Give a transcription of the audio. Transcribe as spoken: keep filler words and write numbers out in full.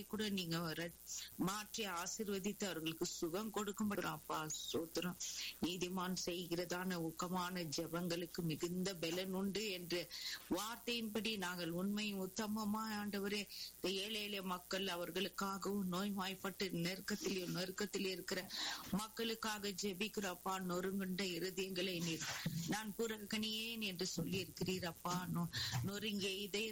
கூட நீங்க வர மாற்றி ஆசீர்வதித்து அவர்களுக்கு சுகம் கொடுக்கும்படி அப்பா ஸ்தோத்திரம். நீதிமான் செய்கிறதான ஊக்கமான ஜெபங்களுக்கு மிகுந்த பலன் உண்டு என்று வார்த்தையின்படி நாங்கள் உண்மையும் உத்தமமா ஆண்டவரே இந்த ஏழை எளிய மக்கள் அவர்களுக்காகவும் நோய்வாய்ப்பட்டு நெருக்கத்திலே நெருக்கத்தில் இருக்கிற மக்களுக்காக ஜெபிக்கிறப்பா. நொறுங்குண்ட இருதயங்களை நீர் நான் புறக்கணியேன் என்று சொல்லி இருக்கிறீர் அப்பா. நொறுங்கிய இதய